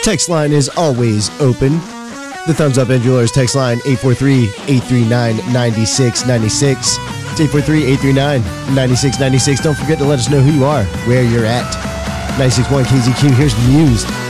Text line is always open. The Thumbs Up Jewelers text line 843-839-9696. It's 843-839-9696. Don't forget to let us know who you are, where you're at. 96.1 KZQ. Here's Muse.